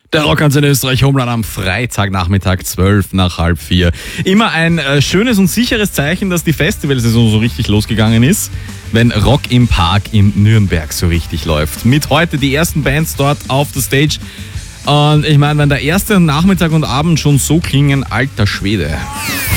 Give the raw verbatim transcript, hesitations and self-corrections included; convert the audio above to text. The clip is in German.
Der Rockantenne Österreich Homeland am Freitagnachmittag, zwölf nach halb vier. Immer ein äh, schönes und sicheres Zeichen, dass die Festivalsaison so richtig losgegangen ist, wenn Rock im Park in Nürnberg so richtig läuft. Mit heute die ersten Bands dort auf der Stage. Und ich meine, wenn der erste Nachmittag und Abend schon so klingen, alter Schwede.